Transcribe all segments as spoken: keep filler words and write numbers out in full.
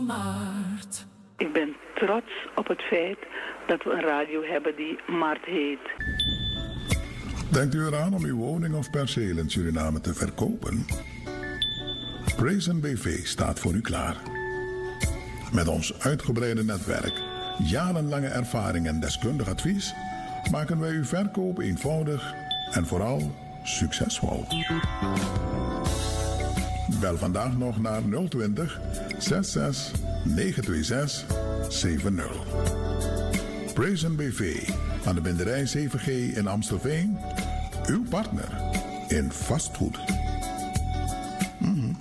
Maart. Ik ben trots op het feit dat we een radio hebben die Maart heet. Denkt u eraan om uw woning of perceel in Suriname te verkopen? Praisen B V staat voor u klaar. Met ons uitgebreide netwerk, jarenlange ervaring en deskundig advies maken wij uw verkoop eenvoudig en vooral succesvol. Bel vandaag nog naar nul twintig, zesenzestig, negenhonderdzesentwintig, zeventig. Praisen B V aan de Binderij zeven G in Amstelveen. Uw partner in vastgoed. Mm-hmm.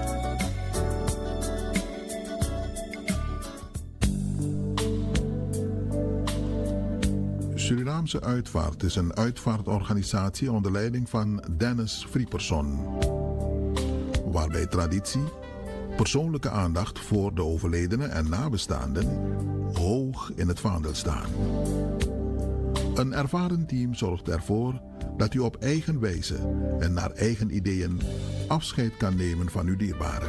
Surinaamse Uitvaart is een uitvaartorganisatie onder leiding van Dennis Frieperson, waarbij traditie, persoonlijke aandacht voor de overledene en nabestaanden hoog in het vaandel staan. Een ervaren team zorgt ervoor dat u op eigen wijze en naar eigen ideeën afscheid kan nemen van uw dierbaren.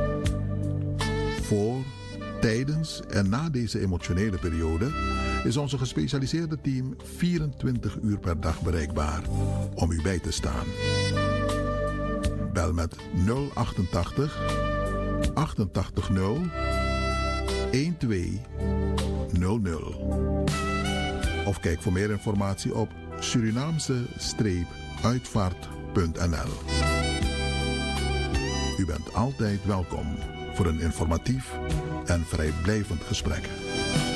Voor, tijdens en na deze emotionele periode is onze gespecialiseerde team vierentwintig uur per dag bereikbaar om u bij te staan. Bel met nul achtentachtig, achtentachtig nul, twaalf nul nul. Of kijk voor meer informatie op surinaamse uitvaart punt n l. U bent altijd welkom voor een informatief en vrijblijvend gesprek.